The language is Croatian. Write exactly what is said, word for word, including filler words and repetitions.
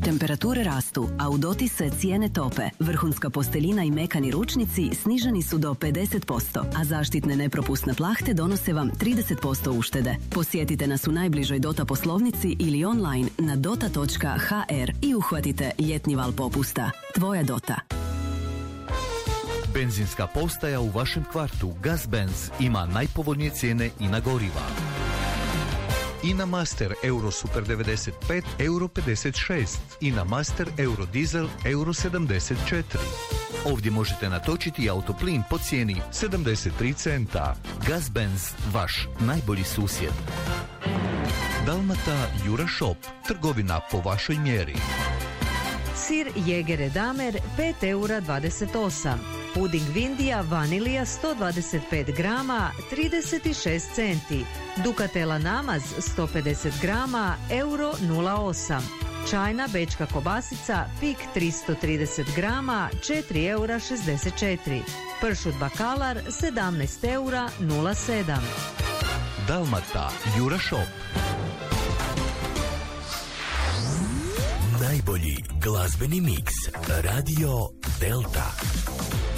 Temperature rastu, a u doti se cijene tope. Vrhunska posteljina i mekani ručnici sniženi su do pedeset posto, a zaštitne nepropusne plahte donose vam trideset posto uštede. Posjetite nas u najbližoj Dota poslovnici ili online na dota točka ha er i uhvatite ljetni val popusta. Tvoja Dota. Benzinska postaja u vašem kvartu Gazbenz ima najpovoljnije cijene i na goriva. Ina Master Euro Super devedeset pet euro pedeset šest, Ina Master Euro Diesel euro sedamdeset četiri. Ovdje možete natočiti autoplin po cijeni sedamdeset tri centa. Gazbenz, vaš najbolji susjed. Dalmata Jura Shop, trgovina po vašoj mjeri. Sir Jegere Damer pet eura dvadeset osam. Puding Vindija vanilija sto dvadeset pet grama trideset šest centi. Ducatela namaz sto pedeset grama euro nula osam. Čajna bečka kobasica Pik tristo trideset grama četiri eura šezdeset četiri. Pršut bakalar sedamnaest eura nula sedam. Dalmata Jura Shop. Najbolji glazbeni miks Radio Delta.